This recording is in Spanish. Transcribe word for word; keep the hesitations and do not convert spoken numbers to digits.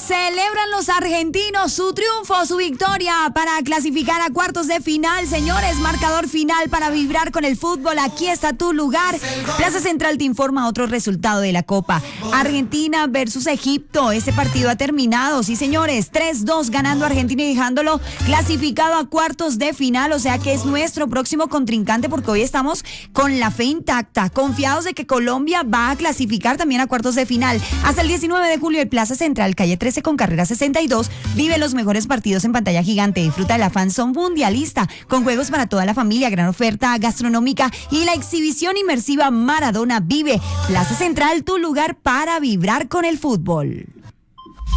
Celebran los argentinos su triunfo, su victoria para clasificar a cuartos de final. Señores, marcador final para vibrar con el fútbol. Aquí está tu lugar. Plaza Central te informa otro resultado de la Copa. Argentina versus Egipto. Este partido ha terminado. Sí, señores, tres dos ganando Argentina y dejándolo clasificado a cuartos de final. O sea que es nuestro próximo contrincante porque hoy estamos con la fe intacta. Confiados de que Colombia va a clasificar también a cuartos de final. Hasta el diecinueve de julio en Plaza Central, calle trece con carrera sesenta y dos, vive los mejores partidos en pantalla gigante. Disfruta de la FanZone mundialista con juegos para toda la familia, gran oferta gastronómica y la exhibición inmersiva Maradona Vive. Plaza Central, tu lugar para vibrar con el fútbol.